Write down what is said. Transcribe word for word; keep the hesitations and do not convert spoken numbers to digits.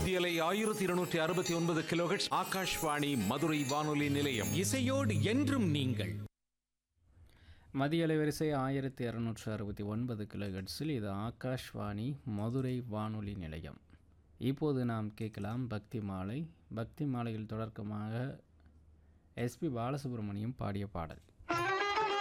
மத்தியலை ஆயிரத்தி இருநூற்றி அறுபத்தி ஒன்பது கிலோஹெர்ட்ஸ் ஆகாஷ்வாணி மதுரை வானொலி நிலையம். இசையோடு என்றும் நீங்கள். மதிய அலைவரிசை ஆயிரத்தி இரநூற்று அறுபத்தி ஒன்பது கிலோஹெர்ட்ஸில் இது ஆகாஷ்வாணி மதுரை வானொலி நிலையம். இப்போது நாம் கேட்கலாம் பக்தி மாலை. பக்தி மாலையில் தொடக்கமாக எஸ்பி பாலசுப்ரமணியம் பாடிய பாடல்.